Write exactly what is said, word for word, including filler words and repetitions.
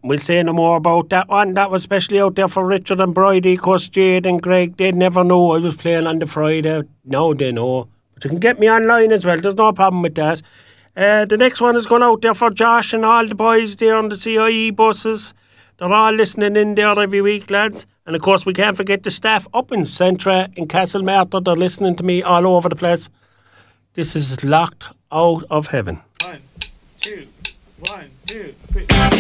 we'll say no more about that one. That was especially out there for Richard and Bridie, of course, Jade and Greg. They never know I was playing on the Friday. Now they know. But you can get me online as well. There's no problem with that. Uh, the next one is going out there for Josh and all the boys there on the C I E buses. They're all listening in there every week, lads. And of course, we can't forget the staff up in Centra, in Castlemartyr. They're listening to me all over the place. This is Locked Out of Heaven. One, two, one, two, three.